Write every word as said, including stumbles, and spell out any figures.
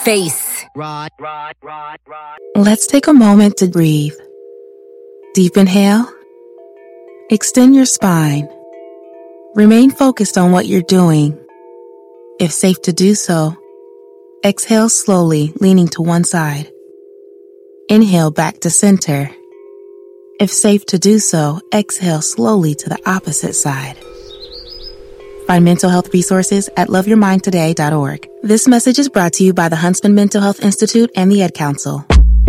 face. Let's take a moment to breathe. Deep inhale. Extend your spine. Remain focused on what you're doing. If safe to do so, exhale slowly, leaning to one side. Inhale back to center. If safe to do so, exhale slowly to the opposite side. Find mental health resources at love your mind today dot org. This message is brought to you by the Huntsman Mental Health Institute and the Ad Council.